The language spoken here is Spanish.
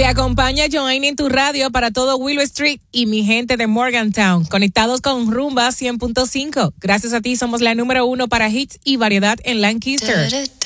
acompaña Joanny en tu radio para todo Willow Street y mi gente de Morgantown. Conectados con Rumba 100.5. Gracias a ti somos la número 1 para hits y variedad en Lancaster.